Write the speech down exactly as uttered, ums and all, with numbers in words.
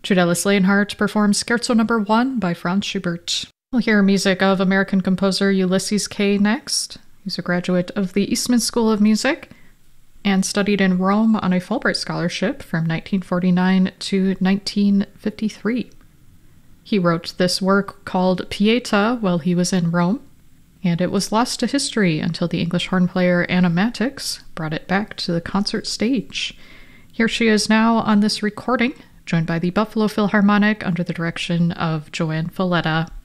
Judelis Leonhardt performs Scherzo number one by Franz Schubert. We'll hear music of American composer Ulysses Kay next. He's a graduate of the Eastman School of Music and studied in Rome on a Fulbright scholarship from nineteen forty-nine to nineteen fifty-three. He wrote this work called Pieta while he was in Rome, and it was lost to history until the English horn player Anna Matix brought it back to the concert stage. Here she is now on this recording, joined by the Buffalo Philharmonic under the direction of Joanne Falletta.